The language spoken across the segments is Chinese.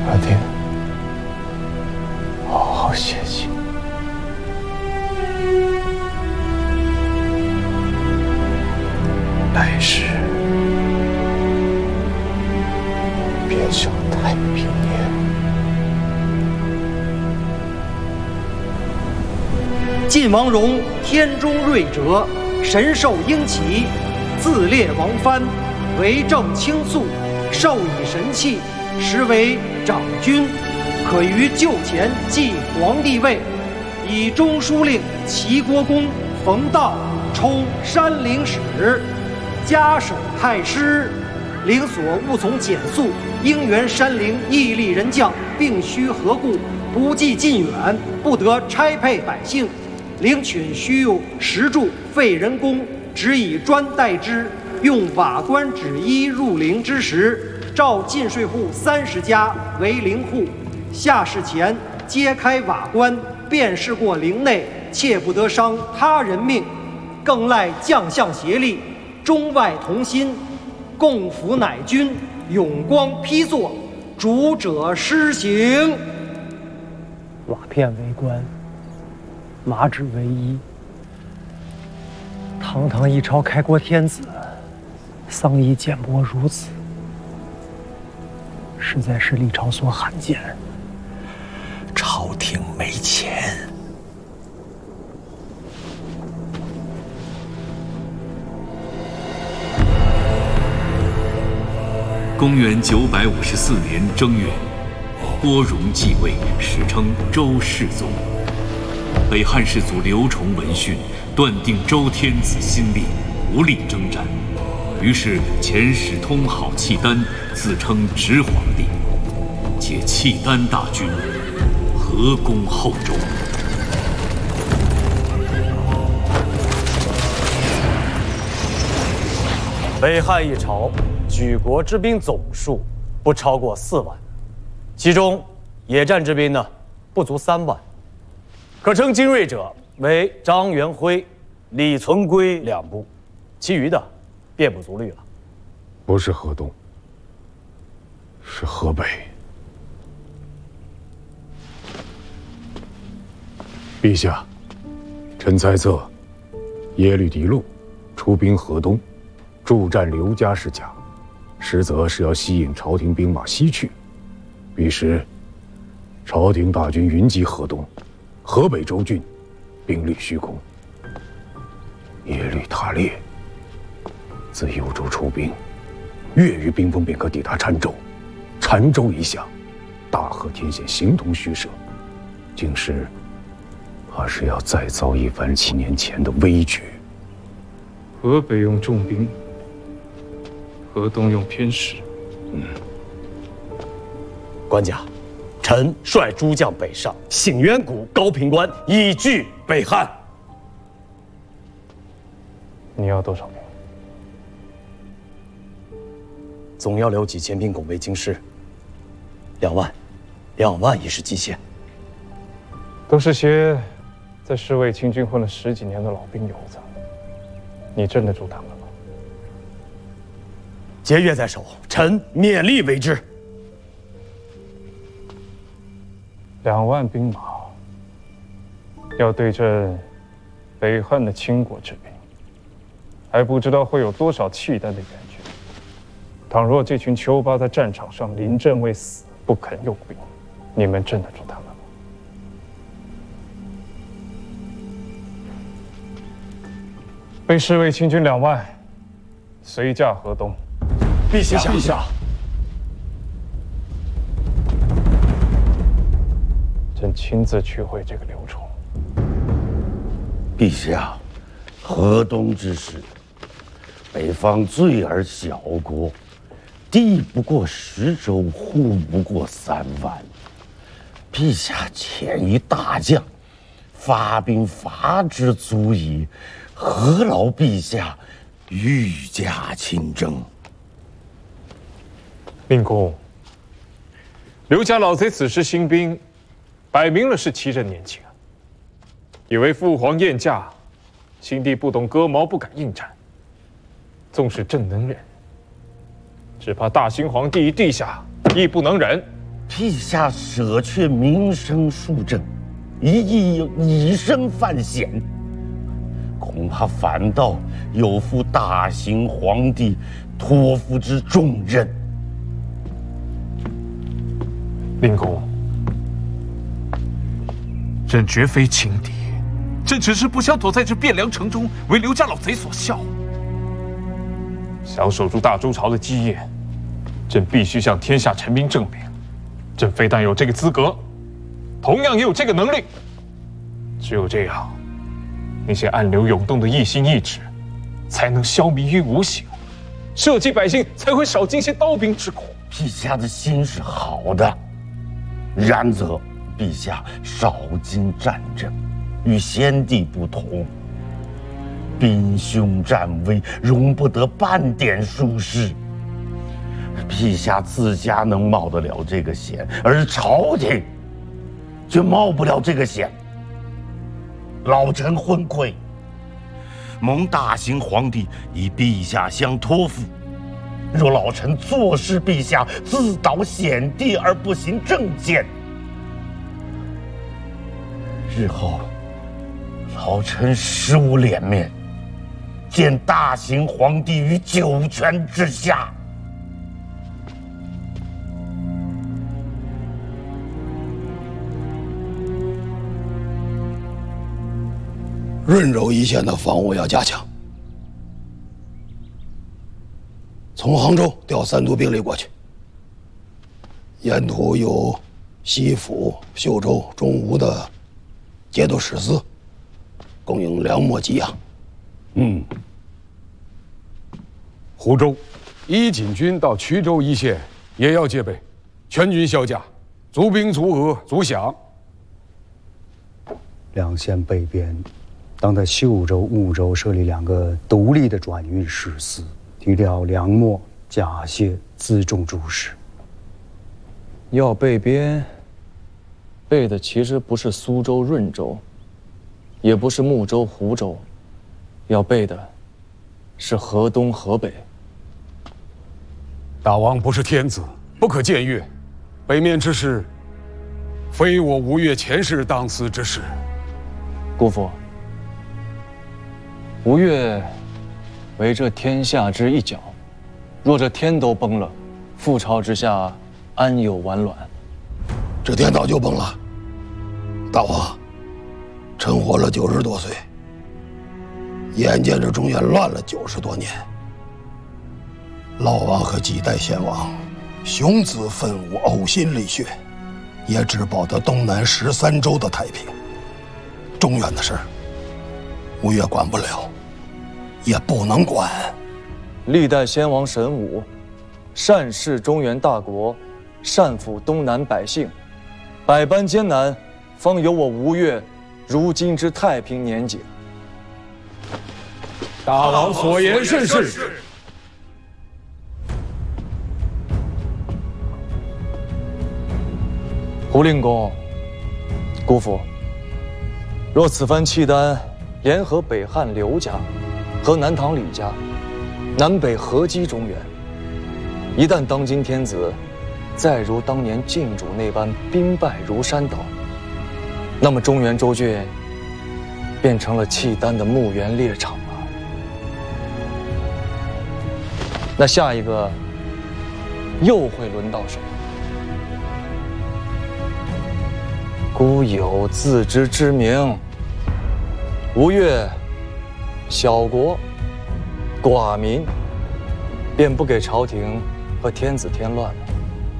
阿爹，好好歇息。来世便享太平年。 晋王戎天中瑞哲，神授鹰旗，自列王藩，为政清肃，授以神器，实为长君，可于就前继皇帝位，以中书令齐国公冯道充山陵使，加省太师，领所务从简肃，应援山陵义利人将，并须和故，不计近远，不得差配百姓。领取须用石柱废人工，只以砖代之。用瓦官纸衣入陵之时，召进税户30家为陵户。下士前揭开瓦官，便是过陵内，切不得伤他人命。更赖将相协力，中外同心，共辅乃君，永光批作，主者施行。 瓦片为官，麻纸为衣。堂堂一朝开国天子，丧仪简薄如此，实在是历朝所罕见。 朝廷没钱。 公元954年正月，郭荣继位，史称周世宗。被汉世祖刘崇闻讯，断定周天子心力，无力征战，于是遣使通好契丹，自称直皇帝，借契丹大军合攻后周。 北汉一朝举国之兵总数不超过4万，其中野战之兵呢不足3万，可称精锐者为张元辉、李存圭2部，其余的便不足虑了。 不是河东，是河北。陛下，臣猜测，耶律狄禄出兵河东，助战刘家是假，实则是要吸引朝廷兵马西去。彼时，朝廷大军云集河东，河北州郡兵力虚空。耶律塔列自幽州出兵，月余兵锋便可抵达澶州。澶州一向，大河天险形同虚设，竟是怕是要再遭一番7年前的危局。 河北用重兵，河东用偏师。 官家，臣率诸将北上，醒渊谷、高平关，以拒北汉。 你要多少兵？ 总要留几千兵拱卫京师。2万，2万已是极限。 都是些在侍卫清军混了10几年的老兵油子，你镇得住他们吗？ 节约在手，臣勉力为之。 2万兵马要对阵北汉的倾国之兵，还不知道会有多少契丹的援军。倘若这群丘巴在战场上临阵未死，不肯用兵，你们镇得住他们吗？被侍卫清军2万，随驾河东。 陛下，陛下， 朕亲自去会这个刘崇。 陛下，河东之事，北方罪而小国，地不过10州，户不过3万。陛下遣一大将，发兵伐之足矣，何劳陛下御驾亲征？ 令公，刘家老贼此时兴兵，摆明了是欺朕年轻啊！以为父皇宴驾，新帝不懂割毛，不敢应战。纵使朕能忍，只怕大清皇帝一地下亦不能忍。 陛下舍却民生庶政，以身犯险，恐怕反倒有负大行皇帝托付之重任。 令公， 朕绝非轻敌，朕只是不想躲在这汴梁城中，为刘家老贼所笑。 想守住大周朝的基业，朕必须向天下臣民证明，朕非但有这个资格，同样也有这个能力。只有这样，那些暗流涌动的异心异志，才能消弭于无形，社稷百姓才会少经些刀兵之苦。 陛下的心是好的，然则陛下少经战阵，与先帝不同，兵凶战危，容不得半点疏失。陛下自家能冒得了这个险，而朝廷却冒不了这个险。老臣昏聩，蒙大行皇帝以陛下相托付。若老臣坐视陛下自导险地而不行正谏，日后老臣实无脸面见大行皇帝于九泉之下。 润州一线的防务要加强，从杭州调3都兵力过去，沿途有西府、秀州、中吴的节度使司，供应粮秣给养。 湖州一锦军到衢州一线也要戒备，全军销甲，足兵足额足饷。 两县北边，当在秀州、婺州设立2个独立的转运使司，提调粮秣、甲械、辎重诸事。 要备边，备的其实不是苏州、润州，也不是睦州、湖州，要备的是河东、河北。 大王不是天子，不可僭越。北面之事，非我吴越前世当思之事。 姑父，吴越为这天下之一角，若这天都崩了，覆巢之下安有完卵？ 这天早就崩了。大王，臣活了90多岁，眼见着中原乱了90多年。老王和几代先王雄姿奋武，呕心沥血，也只保得东南13州的太平。中原的事儿，吴越管不了，也不能管。 历代先王神武，善事中原大国，善抚东南百姓，百般艰难，方有我吴越如今之太平年景。 大王所言甚是。 胡令公，姑父，若此番契丹联合北汉刘家和南唐李家，南北合击中原，一旦当今天子再如当年晋主那般兵败如山倒，那么中原州郡变成了契丹的墓园猎场了。那下一个又会轮到谁？孤有自知之明，吴越小国寡民，便不给朝廷和天子添乱了。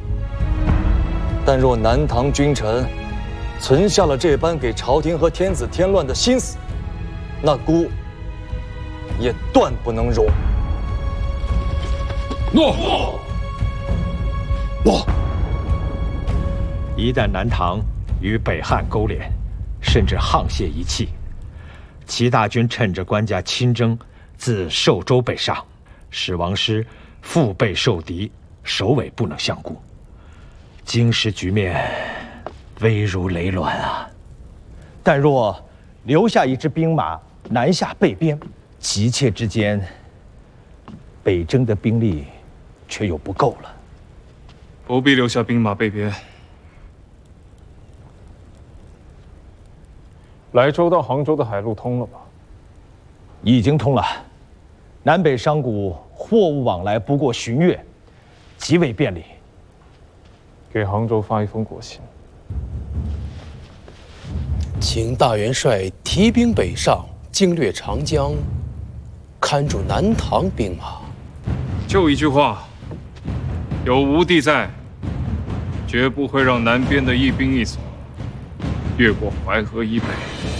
但若南唐君臣存下了这般给朝廷和天子添乱的心思，那孤也断不能容。 诺。 一旦南唐与北汉勾连，甚至沆瀣一气，齐大军趁着官家亲征，自寿州北上，使王师腹背受敌，首尾不能相顾，京师局面危如累卵啊！ 但若留下一支兵马南下备边，急切之间，北征的兵力却又不够了。 不必留下兵马备边， 莱州到杭州的海路通了吧？ 已经通了，南北商贾货物往来不过旬月，极为便利。 给杭州发一封国信， 请大元帅提兵北上，经略长江，看住南唐兵马。 就一句话，有吴地在，绝不会让南边的一兵一卒越过淮河以北。